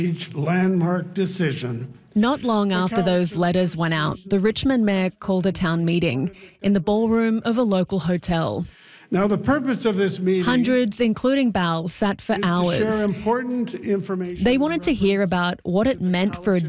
landmark decision. Not long after those letters went out, the Richmond mayor called a town meeting in the ballroom of a local hotel. Now, the purpose of this meeting... Hundreds, including Bal, sat for hours. To share important information. They wanted to hear about what it meant for a